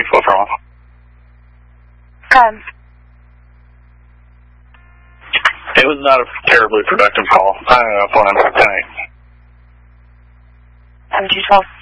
Chief, what's wrong? It was not a terribly productive call. I hung up on him tonight. 7212.